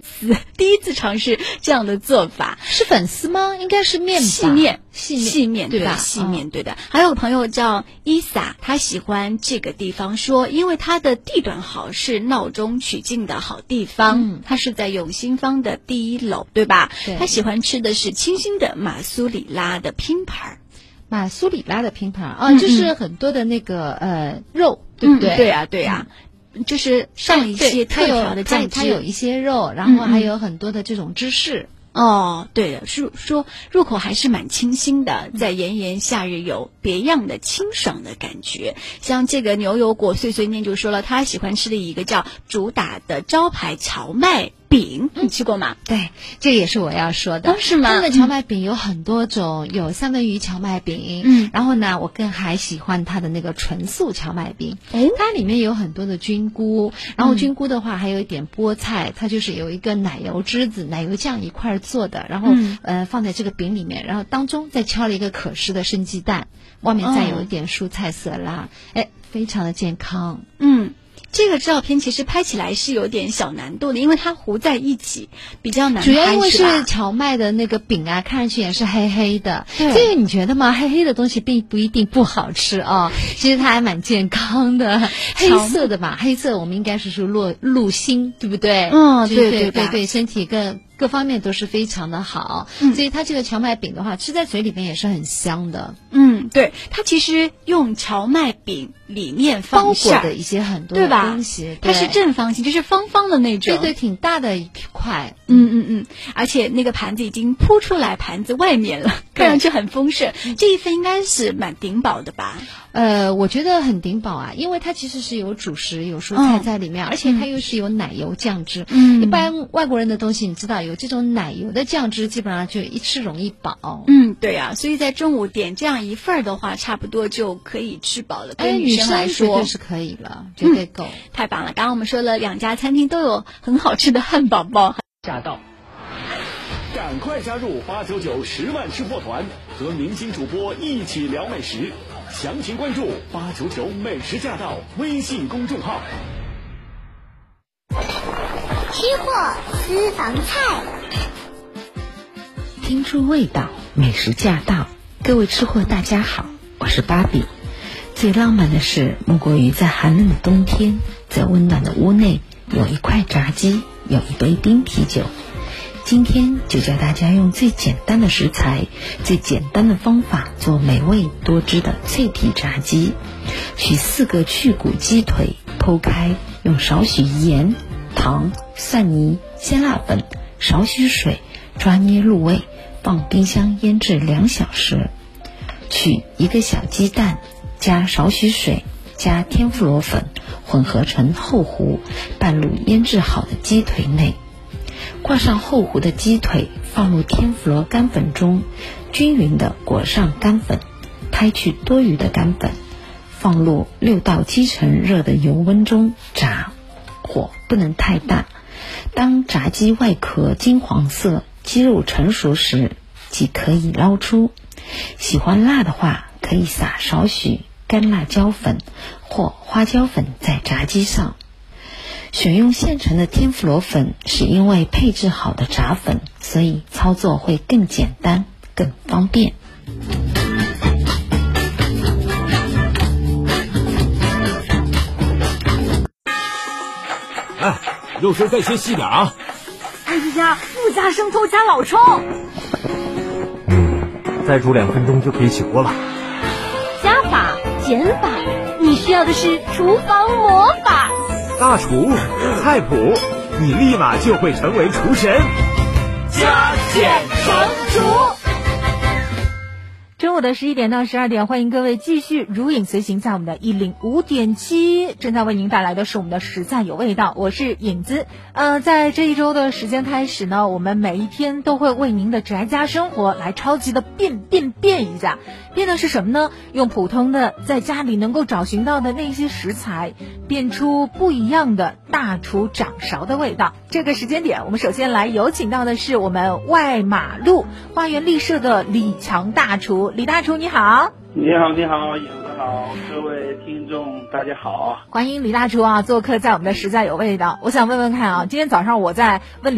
第一次尝试这样的做法。 是粉丝吗？应该是面吧， 细面对吧？ 细面对的。还有个朋友叫伊萨，他喜欢这个地方，说因为它的地段好，是闹中取静的好地方。他是在永兴坊的第1楼，对吧？ 对。 他喜欢吃的是清新的马苏里拉的拼盘。 马苏里拉的拼盘就是很多的那个肉，对不对？ 对啊。就是上了一些特调的酱汁， 它有一些肉，然后还有很多的这种芝士。 对的，是说入口还是蛮清新的，在炎炎夏日有别样的清爽的感觉。像这个牛油果碎碎念就说了，他喜欢吃的一个叫主打的招牌荞麦饼，你吃过吗？ 对，这也是我要说的。 是吗？ 它的荞麦饼有很多种，有三文鱼荞麦饼，然后呢，我更还喜欢它的那个纯素荞麦饼。它里面有很多的菌菇，然后菌菇的话还有一点菠菜，它就是有一个奶油汁子、奶油酱一块做的，然后放在这个饼里面，然后当中再敲了一个可视的生鸡蛋，外面再有一点蔬菜色拉，非常的健康。 这个照片其实拍起来是有点小难度的，因为它糊在一起比较难拍， 主要因为是荞麦的那个饼啊，看上去也是黑黑的。这个你觉得吗？黑黑的东西并不一定不好吃啊，其实它还蛮健康的。黑色的吧，黑色我们应该是说鹿心，对不对？对，身体各方面都是非常的好，所以它这个荞麦饼的话，吃在嘴里面也是很香的。 对，它其实用荞麦饼里面包裹的一些很多的东西， 它是正方形，就是方方的那种， 对，挺大的一块。 而且那个盘子已经铺出来盘子外面了，看上去很丰盛。这一份应该是蛮顶饱的吧？ 我觉得很顶饱啊，因为它其实是有主食有蔬菜在里面，而且它又是有奶油酱汁。一般外国人的东西你知道有这种奶油的酱汁，基本上就一吃容易饱。 对啊，所以在中午点这样一份的话，差不多就可以吃饱了。对女生来说绝对是可以了，绝对够。 太棒了！刚刚我们说了2家餐厅都有很好吃的汉堡包。 驾到，赶快加入89910万吃货团，和明星主播一起聊美食。详情关注899美食驾到微信公众号。 吃货私房菜， 听出味道，美食驾到。各位吃货大家好，我是芭比。最浪漫的是，莫过于在寒冷的冬天，在温暖的屋内，有一块炸鸡，有一杯冰啤酒。今天就教大家用最简单的食材，最简单的方法做美味多汁的脆皮炸鸡。取4个去骨鸡腿，剖开，用少许盐、糖、蒜泥、鲜辣粉、少许水抓捏入味，放冰箱腌制2小时。取1个小鸡蛋，加少许水，加天妇罗粉，混合成厚糊，拌入腌制好的鸡腿内。挂上厚糊的鸡腿，放入天妇罗干粉中，均匀地裹上干粉，拍去多余的干粉，放入6到7成热的油温中炸，火不能太大。当炸鸡外壳金黄色，鸡肉成熟时，即可以捞出。喜欢辣的话，可以撒少许干辣椒粉或花椒粉在炸鸡上。选用现成的天妇罗粉，是因为配置好的炸粉，所以操作会更简单更方便。 肉丝再切细点啊！ 哎呀，不加生抽加老抽。 再煮2分钟就可以起锅了。 加法减法，你需要的是厨房魔法。 大厨菜谱，你立马就会成为厨神。 加减乘除。 中午的11点到12点，欢迎各位继续如影随形，在我们的105.7，正在为您带来的是我们的实在有味道，我是影子。在这一周的时间开始呢，我们每一天都会为您的宅家生活来超级的变一下。变的是什么呢？用普通的在家里能够找寻到的那些食材，变出不一样的大厨掌勺的味道。这个时间点，我们首先来有请到的是我们外马路花园丽舍的李强大厨。李大厨你好。 你好，影子好，各位听众大家好， 欢迎李大厨做客在我们的实在有味道。我想问问看今天早上我在问